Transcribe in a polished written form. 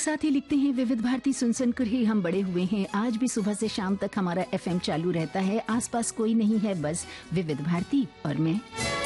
साथी लिखते हैं, विविध भारती सुन सुनकर ही हम बड़े हुए हैं। आज भी सुबह से शाम तक हमारा FM चालू रहता है। आसपास कोई नहीं है, बस विविध भारती और मैं।